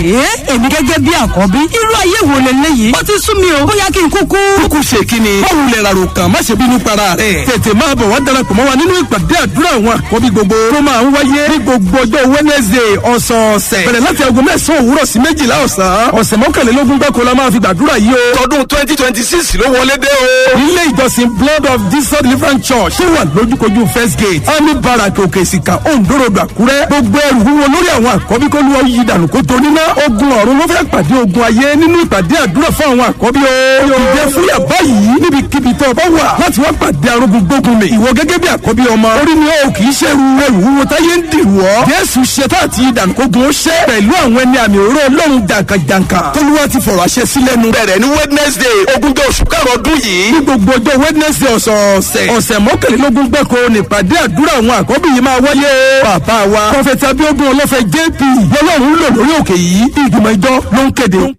èmi gẹ́gẹ́ bí àkọ́bí irú ayé wo leléyìí ó ti sú mi o bóyá kí n kúkú ṣe kíni báwo lè ràrò kàn má ṣe bínú para rẹ̀ tètè máa bọ̀ wá darapọ̀ mọ́ wa nínú ìpàdé àdúrà àwọn àkọ́bí gbogbo tó máa ń wáyé ní gbogbo ọjọ́ Wednesday ọ̀sọ̀ọ̀sẹ̀ bẹ̀rẹ̀ láti aago 9 òwúrọ̀ sí 12 ọ̀sán ọ̀sẹ̀ mọ́kànlélógún gbáko la máa fi gbàdúrà yìí o tọdún 2026 ló wọlé dé o ilé ìjọsìn Blood of Jesus Deliverance Church tó wà lójúkojú First Gate Army Barrack òkè ìsìkà Ondo Road Àkúrẹ́ gbogbo ẹrù wúwo lórí àwọn àkọ́bí kó ló yí dànù kó tó níná ogun ọ̀run ló fẹ́ pàdé ogun ayé nínú ìpàdé àdúrà fún àwọn àkọ́bí o ìjẹ́ fúyà báyìí níbikíbi tó bá wà láti wá pàdé arógun gbógun mi ìwọ gẹ́gẹ́ bí àkọ́bí ọmọ orí ni ó kì í ṣe ẹrù wúwo táyé ń dìrù ọ́ Jésù ṣetá àti ìdànù kógun ó ṣe pẹ̀lú àwọn ẹni àmì òróró Ọlọ́run jàǹkàjàǹkà tólúwa ti fọ̀rọ̀ àṣẹ sí lẹ́nu bẹ̀rẹ̀ ní Wednesday ogúnjọ́ oṣù karùn-ún ọdún yìí ní gbogbo ọjọ́ Wednesday ọ̀sẹ̀ mọ́kànlélógún gbẹ́ko nípàdé àdúrà àwọn àkọ́bí yìí máa wáyé bàbá wa Prọfẹ̀tì Abíọ́dún Ọlọ́fẹ́ JP lọ́lọ́run lò lórí òkè yìí ìgbìmọ̀ ìjọ ló ń kéde.